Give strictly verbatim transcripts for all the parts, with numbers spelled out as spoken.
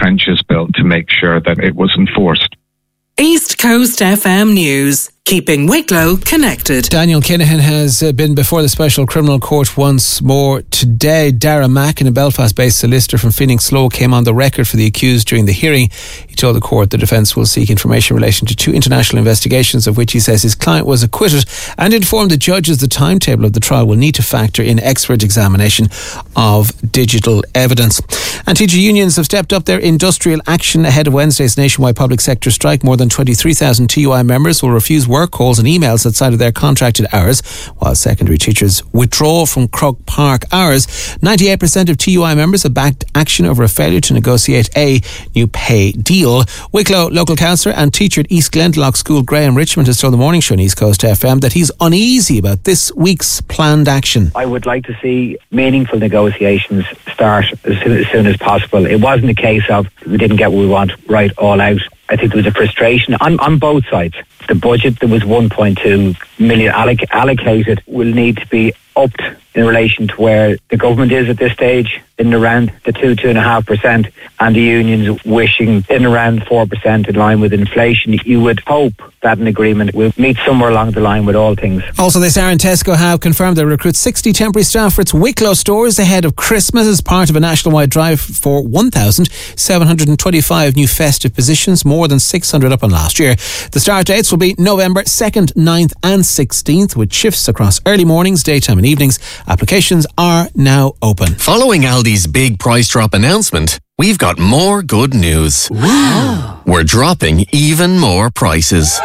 trenches built to make sure that it was enforced. East Coast F M News, keeping Wicklow connected. Daniel Kinahan has uh, been before the Special Criminal Court once more today. Dara Mackin, a Belfast-based solicitor from Phoenix Slough, came on the record for the accused during the hearing. He told the court the defence will seek information in relation to two international investigations of which he says his client was acquitted, and informed the judges the timetable of the trial will need to factor in expert examination of digital evidence. And teacher unions have stepped up their industrial action ahead of Wednesday's nationwide public sector strike. More than twenty-three thousand T U I members will refuse work calls and emails outside of their contracted hours, while secondary teachers withdraw from Croke Park hours. ninety-eight percent of T U I members have backed action over a failure to negotiate a new pay deal. Wicklow local councillor and teacher at East Glendalough School, Graham Richmond, has told the Morning Show on East Coast F M that he's uneasy about this week's planned action. I would like to see meaningful negotiations start as soon, as soon as possible. It wasn't a case of we didn't get what we want right all out. I think there was a frustration on, on both sides. The budget that was one point two million alloc- allocated will need to be upped in relation to where the government is at this stage, in around the two, two and a half percent, and the unions wishing in around four percent in line with inflation. You would hope that an agreement will meet somewhere along the line with all things. Also, this hour, Tesco have confirmed they'll recruit sixty temporary staff for its Wicklow stores ahead of Christmas as part of a nationwide drive for one thousand seven hundred twenty-five new festive positions, more than six hundred up on last year. The start dates will be November second, ninth and sixteenth, with shifts across early mornings, daytime and evenings. Applications are now open. Following Aldi's big price drop announcement, we've got more good news. Wow. We're dropping even more prices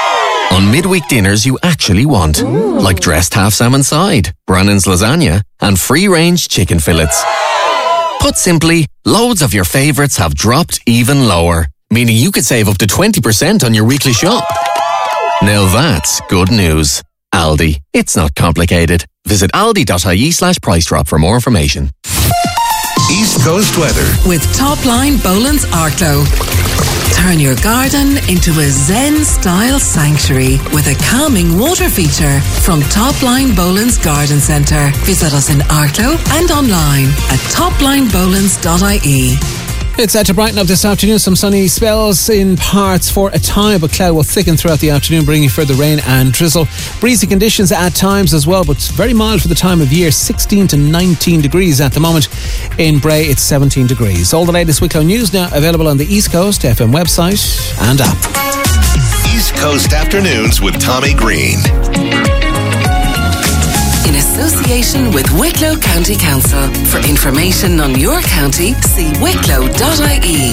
on midweek dinners you actually want. Ooh. Like dressed half salmon side, Brannan's lasagna and free-range chicken fillets. Put simply, loads of your favourites have dropped even lower, meaning you could save up to twenty percent on your weekly shop. Now that's good news. Aldi. It's not complicated. Visit aldi.ie slash price drop for more information. East Coast weather with Topline Boland's Arklow. Turn your garden into a Zen-style sanctuary with a calming water feature from Topline Boland's Garden Centre. Visit us in Arklow and online at topline bolands dot I E. It's set to brighten up this afternoon. Some sunny spells in parts for a time, but cloud will thicken throughout the afternoon, bringing further rain and drizzle. Breezy conditions at times as well, but very mild for the time of year. sixteen to nineteen degrees at the moment. In Bray, it's seventeen degrees. All the latest Wicklow news now available on the East Coast F M website and app. East Coast Afternoons with Tommy Green. In association with Wicklow County Council. For information on your county, see wicklow dot I E.